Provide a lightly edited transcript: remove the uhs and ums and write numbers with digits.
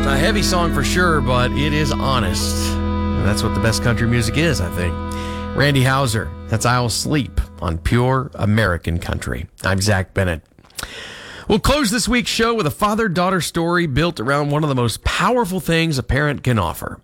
A heavy song for sure, but it is honest. And that's what the best country music is, I think. Randy Houser, that's I'll Sleep on Pure American Country. I'm Zach Bennett. We'll close this week's show with a father-daughter story built around one of the most powerful things a parent can offer,